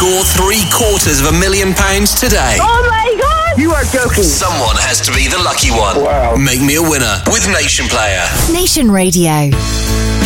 your £750,000 today. Oh my God! You are joking. Someone has to be the lucky one. Wow. Make me a winner with Nation Player. Nation Radio.